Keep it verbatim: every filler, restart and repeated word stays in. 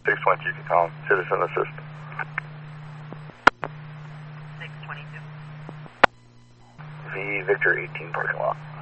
six twenty-two, you can call him. Citizen Assist. six twenty-two. V Victor eighteen parking lot.